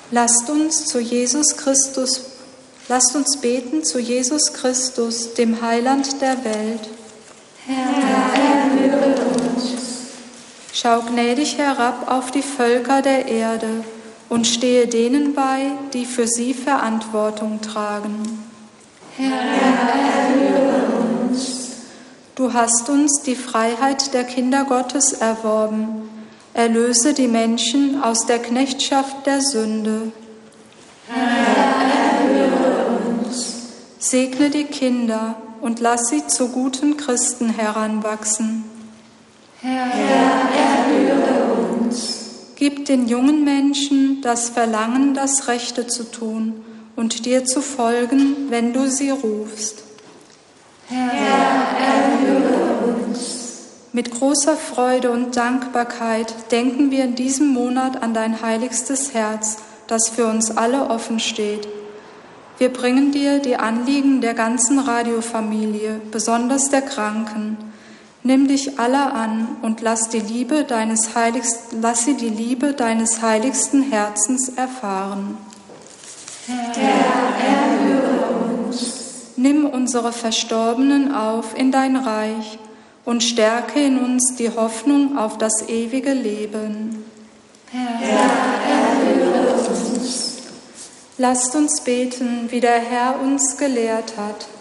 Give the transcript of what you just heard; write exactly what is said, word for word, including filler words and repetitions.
Lasst uns zu Jesus Christus, lasst uns beten zu Jesus Christus, dem Heiland der Welt. Herr, erhöre uns. Schau gnädig herab auf die Völker der Erde und stehe denen bei, die für sie Verantwortung tragen. Herr, erhöre uns. Du hast uns die Freiheit der Kinder Gottes erworben. Erlöse die Menschen aus der Knechtschaft der Sünde. Herr, erhöre uns. Segne die Kinder und lass sie zu guten Christen heranwachsen. Herr, erhöre uns. Gib den jungen Menschen das Verlangen, das Rechte zu tun und dir zu folgen, wenn du sie rufst. Herr, erhöre uns. Mit großer Freude und Dankbarkeit denken wir in diesem Monat an dein heiligstes Herz, das für uns alle offen steht. Wir bringen dir die Anliegen der ganzen Radiofamilie, besonders der Kranken. Nimm dich aller an und lass, die Liebe deines heiligsten, lass sie die Liebe deines heiligsten Herzens erfahren. Herr, erhöre uns. Nimm unsere Verstorbenen auf in dein Reich und stärke in uns die Hoffnung auf das ewige Leben. Herr, erhöre uns. Lasst uns beten, wie der Herr uns gelehrt hat.